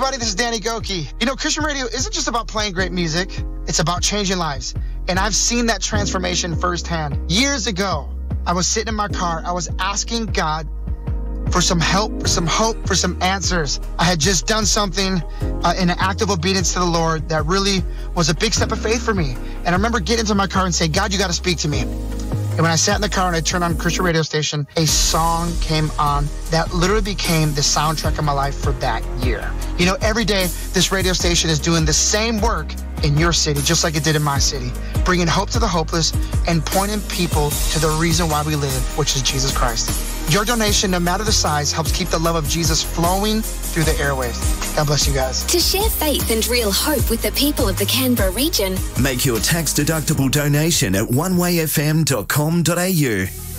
everybody, this is Danny Goki. You know, Christian radio isn't just about playing great music. It's about changing lives. And I've seen that transformation firsthand. Years ago, I was sitting in my car. I was asking God for some help, for some hope, for some answers. I had just done something in an act of obedience to the Lord that really was a big step of faith for me. And I remember getting into my car and saying, God, you got to speak to me. And when I sat in the car and I turned on Christian radio station, a song came on that literally became the soundtrack of my life for that year. You know, every day this radio station is doing the same work in your city, just like it did in my city, bringing hope to the hopeless and pointing people to the reason why we live, which is Jesus Christ. Your donation, no matter the size, helps keep the love of Jesus flowing through the airwaves. God bless you guys. To share faith and real hope with the people of the Canberra region, make your tax-deductible donation at onewayfm.com.au.